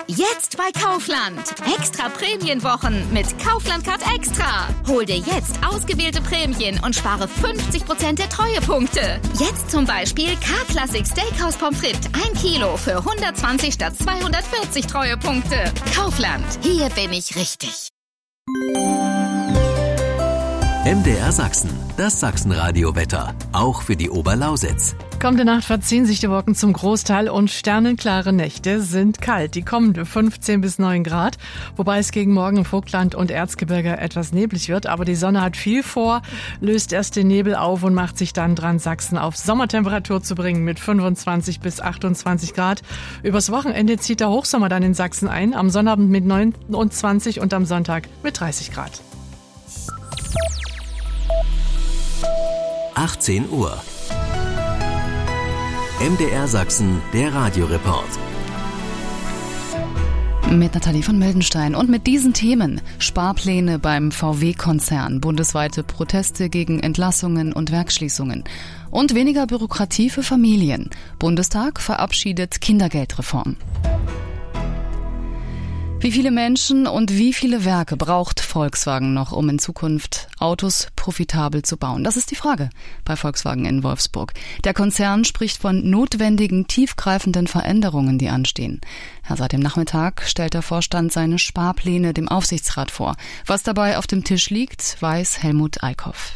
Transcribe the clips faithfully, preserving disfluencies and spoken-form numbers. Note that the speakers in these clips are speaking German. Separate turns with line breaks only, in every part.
Jetzt bei Kaufland. Extra Prämienwochen mit Kaufland Card Extra. Hol dir jetzt ausgewählte Prämien und spare fünfzig Prozent der Treuepunkte. Jetzt zum Beispiel K-Classic Steakhouse Pommes frites ein Kilo für hundertzwanzig statt zweihundertvierzig Treuepunkte. Kaufland. Hier bin ich richtig.
M D R Sachsen, das Sachsenradio-Wetter, auch für die Oberlausitz.
Kommende Nacht verziehen sich die Wolken zum Großteil und sternenklare Nächte sind kalt. Die kommende fünfzehn bis neun Grad, wobei es gegen Morgen im Vogtland und Erzgebirge etwas neblig wird. Aber die Sonne hat viel vor, löst erst den Nebel auf und macht sich dann dran, Sachsen auf Sommertemperatur zu bringen mit fünfundzwanzig bis achtundzwanzig Grad. Übers Wochenende zieht der Hochsommer dann in Sachsen ein, am Sonnabend mit neunundzwanzig und am Sonntag mit dreißig Grad.
achtzehn Uhr. M D R Sachsen, der Radioreport.
Mit Nathalie von Mildenstein und mit diesen Themen: Sparpläne beim V W-Konzern, bundesweite Proteste gegen Entlassungen und Werksschließungen und weniger Bürokratie für Familien. Bundestag verabschiedet Kindergeldreform. Wie viele Menschen und wie viele Werke braucht Volkswagen noch, um in Zukunft Autos profitabel zu bauen? Das ist die Frage bei Volkswagen in Wolfsburg. Der Konzern spricht von notwendigen, tiefgreifenden Veränderungen, die anstehen. Ja, seit dem Nachmittag stellt der Vorstand seine Sparpläne dem Aufsichtsrat vor. Was dabei auf dem Tisch liegt, weiß Helmut Eickhoff.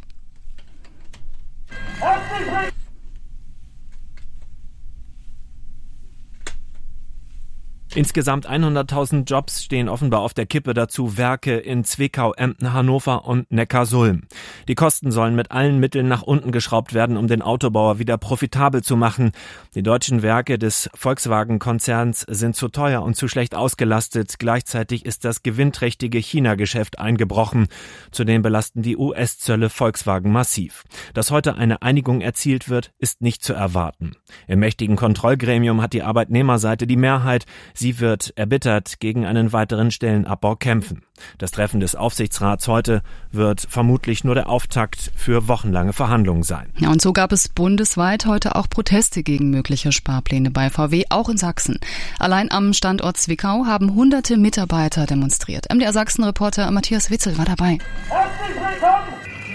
Insgesamt hunderttausend Jobs stehen offenbar auf der Kippe, dazu Werke in Zwickau, Emden, Hannover und Neckarsulm. Die Kosten sollen mit allen Mitteln nach unten geschraubt werden, um den Autobauer wieder profitabel zu machen. Die deutschen Werke des Volkswagen-Konzerns sind zu teuer und zu schlecht ausgelastet. Gleichzeitig ist das gewinnträchtige China-Geschäft eingebrochen. Zudem belasten die U S-Zölle Volkswagen massiv. Dass heute eine Einigung erzielt wird, ist nicht zu erwarten. Im mächtigen Kontrollgremium hat die Arbeitnehmerseite die Mehrheit. Sie wird erbittert gegen einen weiteren Stellenabbau kämpfen. Das Treffen des Aufsichtsrats heute wird vermutlich nur der Auftakt für wochenlange Verhandlungen sein.
Ja, und so gab es bundesweit heute auch Proteste gegen mögliche Sparpläne bei V W, auch in Sachsen. Allein am Standort Zwickau haben hunderte Mitarbeiter demonstriert. M D R Sachsen-Reporter Matthias Witzel war dabei.
Herzlich willkommen!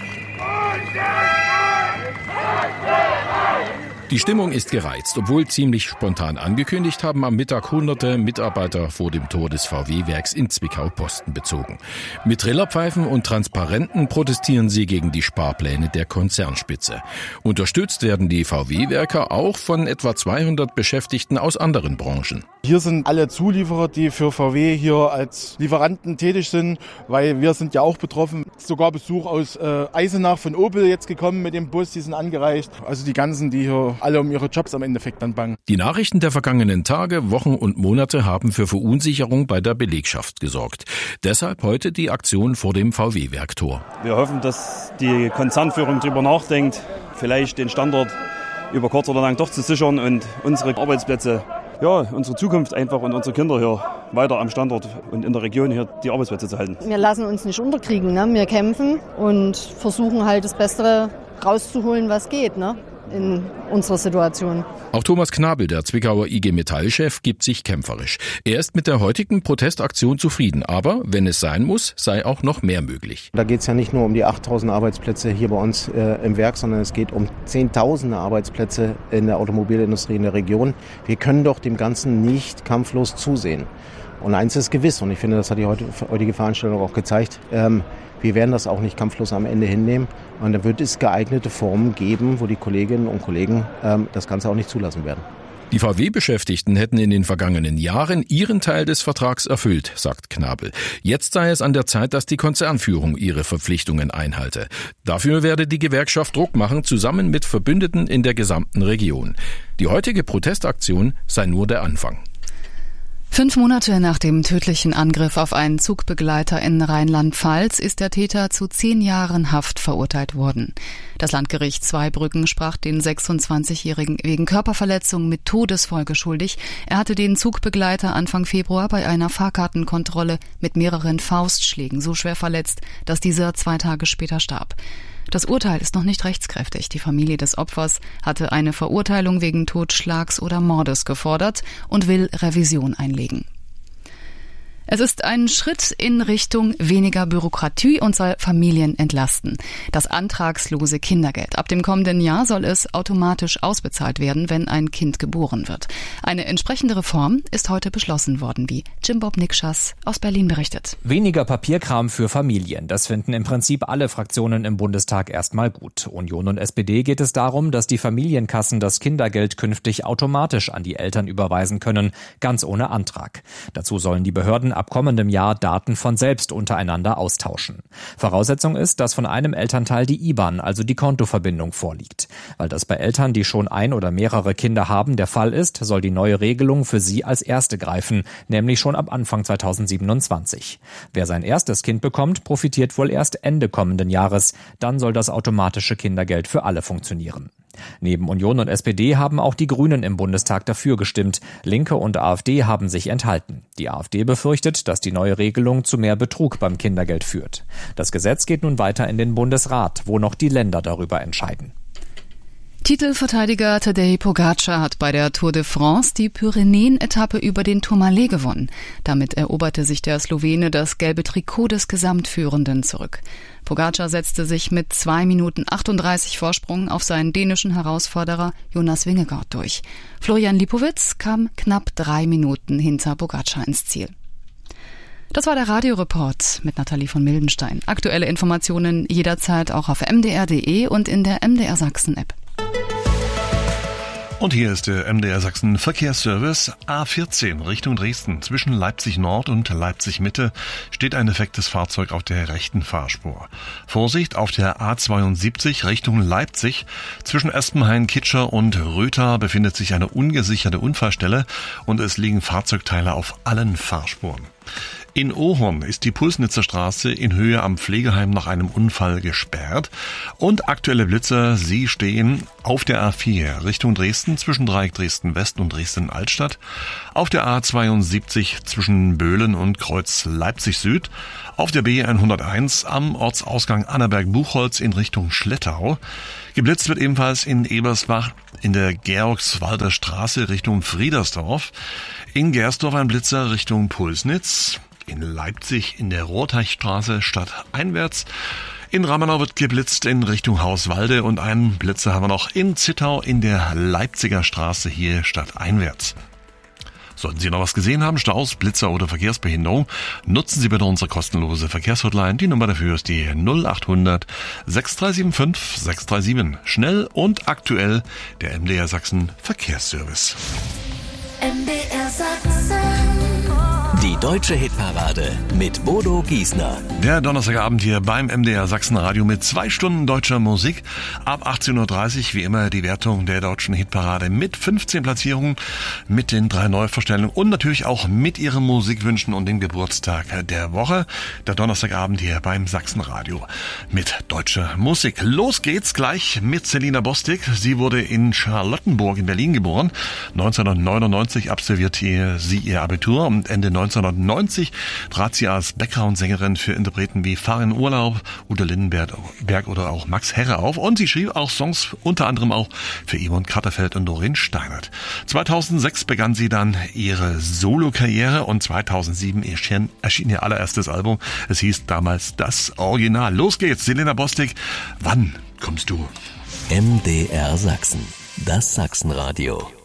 Die Stimmung ist gereizt. Obwohl ziemlich spontan angekündigt, haben am Mittag hunderte Mitarbeiter vor dem Tor des V W-Werks in Zwickau Posten bezogen. Mit Trillerpfeifen und Transparenten protestieren sie gegen die Sparpläne der Konzernspitze. Unterstützt werden die V W-Werker auch von etwa zweihundert Beschäftigten aus anderen Branchen.
Hier sind alle Zulieferer, die für V W hier als Lieferanten tätig sind, weil wir sind ja auch betroffen. Sogar Besuch aus äh, Eisenach von Opel jetzt gekommen mit dem Bus, die sind angereist. Also die ganzen, die hier alle um ihre Jobs am Endeffekt dann bangen.
Die Nachrichten der vergangenen Tage, Wochen und Monate haben für Verunsicherung bei der Belegschaft gesorgt. Deshalb heute die Aktion vor dem V W-Werktor.
Wir hoffen, dass die Konzernführung darüber nachdenkt, vielleicht den Standort über kurz oder lang doch zu sichern und unsere Arbeitsplätze, ja, unsere Zukunft einfach und unsere Kinder hier weiter am Standort und in der Region hier die Arbeitsplätze zu halten.
Wir lassen uns nicht unterkriegen, ne? Wir kämpfen und versuchen halt das Beste rauszuholen, was geht, ne? In unserer Situation.
Auch Thomas Knabel, der Zwickauer I G Metall-Chef, gibt sich kämpferisch. Er ist mit der heutigen Protestaktion zufrieden, aber wenn es sein muss, sei auch noch mehr möglich.
Da geht es ja nicht nur um die achttausend Arbeitsplätze hier bei uns äh, im Werk, sondern es geht um zehntausende Arbeitsplätze in der Automobilindustrie in der Region. Wir können doch dem Ganzen nicht kampflos zusehen. Und eins ist gewiss, und ich finde, das hat die heutige Veranstaltung auch gezeigt, ähm, wir werden das auch nicht kampflos am Ende hinnehmen. Und da wird es geeignete Formen geben, wo die Kolleginnen und Kollegen ähm, das Ganze auch nicht zulassen werden.
Die V W-Beschäftigten hätten in den vergangenen Jahren ihren Teil des Vertrags erfüllt, sagt Knabel. Jetzt sei es an der Zeit, dass die Konzernführung ihre Verpflichtungen einhalte. Dafür werde die Gewerkschaft Druck machen, zusammen mit Verbündeten in der gesamten Region. Die heutige Protestaktion sei nur der Anfang.
Fünf Monate nach dem tödlichen Angriff auf einen Zugbegleiter in Rheinland-Pfalz ist der Täter zu zehn Jahren Haft verurteilt worden. Das Landgericht Zweibrücken sprach den sechsundzwanzigjährigen wegen Körperverletzung mit Todesfolge schuldig. Er hatte den Zugbegleiter Anfang Februar bei einer Fahrkartenkontrolle mit mehreren Faustschlägen so schwer verletzt, dass dieser zwei Tage später starb. Das Urteil ist noch nicht rechtskräftig. Die Familie des Opfers hatte eine Verurteilung wegen Totschlags oder Mordes gefordert und will Revision einlegen. Es ist ein Schritt in Richtung weniger Bürokratie und soll Familien entlasten. Das antragslose Kindergeld. Ab dem kommenden Jahr soll es automatisch ausbezahlt werden, wenn ein Kind geboren wird. Eine entsprechende Reform ist heute beschlossen worden, wie Jim Bob Nikschas aus Berlin berichtet.
Weniger Papierkram für Familien. Das finden im Prinzip alle Fraktionen im Bundestag erstmal gut. Union und S P D geht es darum, dass die Familienkassen das Kindergeld künftig automatisch an die Eltern überweisen können, ganz ohne Antrag. Dazu sollen die Behörden ab kommendem Jahr Daten von selbst untereinander austauschen. Voraussetzung ist, dass von einem Elternteil die I B A N, also die Kontoverbindung, vorliegt. Weil das bei Eltern, die schon ein oder mehrere Kinder haben, der Fall ist, soll die neue Regelung für sie als erste greifen, nämlich schon ab Anfang zweitausendsiebenundzwanzig. Wer sein erstes Kind bekommt, profitiert wohl erst Ende kommenden Jahres. Dann soll das automatische Kindergeld für alle funktionieren. Neben Union und S P D haben auch die Grünen im Bundestag dafür gestimmt. Linke und AfD haben sich enthalten. Die AfD befürchtet, dass die neue Regelung zu mehr Betrug beim Kindergeld führt. Das Gesetz geht nun weiter in den Bundesrat, wo noch die Länder darüber entscheiden.
Titelverteidiger Tadej Pogačar hat bei der Tour de France die Pyrenäen-Etappe über den Tourmalet gewonnen. Damit eroberte sich der Slowene das gelbe Trikot des Gesamtführenden zurück. Pogačar setzte sich mit zwei Minuten achtunddreißig Vorsprung auf seinen dänischen Herausforderer Jonas Vingegaard durch. Florian Lipowitz kam knapp drei Minuten hinter Pogačar ins Ziel. Das war der Radioreport mit Nathalie von Mildenstein. Aktuelle Informationen jederzeit auch auf m d r punkt d e und in der M D R Sachsen App.
Und hier ist der M D R Sachsen Verkehrsservice. A vierzehn Richtung Dresden. Zwischen Leipzig Nord und Leipzig Mitte steht ein defektes Fahrzeug auf der rechten Fahrspur. Vorsicht auf der A zweiundsiebzig Richtung Leipzig. Zwischen Espenhain-Kitscher und Rötha befindet sich eine ungesicherte Unfallstelle und es liegen Fahrzeugteile auf allen Fahrspuren. In Ohorn ist die Pulsnitzer Straße in Höhe am Pflegeheim nach einem Unfall gesperrt. Und aktuelle Blitzer, sie stehen auf der A vier Richtung Dresden zwischen Dreieck Dresden West und Dresden Altstadt, auf der A zweiundsiebzig zwischen Böhlen und Kreuz Leipzig Süd, auf der B hunderteins am Ortsausgang Annaberg-Buchholz in Richtung Schlettau. Geblitzt wird ebenfalls in Ebersbach in der Georgswalder Straße Richtung Friedersdorf, in Gersdorf ein Blitzer Richtung Pulsnitz, in Leipzig in der Rohrteichstraße stadteinwärts. In Ramanau wird geblitzt in Richtung Hauswalde und einen Blitzer haben wir noch in Zittau in der Leipziger Straße hier stadteinwärts. Sollten Sie noch was gesehen haben, Staus, Blitzer oder Verkehrsbehinderung, nutzen Sie bitte unsere kostenlose Verkehrshotline. Die Nummer dafür ist die null achthundert sechs drei sieben fünf sechs drei sieben. Schnell und aktuell der M D R Sachsen Verkehrsservice.
M D R Sachsen. Die deutsche Hitparade mit Bodo Giesner.
Der Donnerstagabend hier beim M D R Sachsen Radio mit zwei Stunden deutscher Musik. Ab achtzehn Uhr dreißig wie immer die Wertung der deutschen Hitparade mit fünfzehn Platzierungen, mit den drei Neuvorstellungen und natürlich auch mit ihren Musikwünschen und dem Geburtstag der Woche. Der Donnerstagabend hier beim Sachsen Radio mit deutscher Musik. Los geht's gleich mit Selina Bostik. Sie wurde in Charlottenburg in Berlin geboren. neunzehnhundertneunundneunzig absolvierte sie ihr Abitur und Ende neunzehnhundertneunzig trat sie als Background-Sängerin für Interpreten wie Fahr in Urlaub, Udo Lindenberg oder auch Max Herre auf und sie schrieb auch Songs unter anderem auch für Yvonne Katterfeld und Doreen Steinert. zweitausendsechs begann sie dann ihre Solo-Karriere und zweitausendsieben erschien, erschien ihr allererstes Album. Es hieß damals Das Original. Los geht's, Selina Bostik. Wann kommst du?
M D R Sachsen, das Sachsenradio.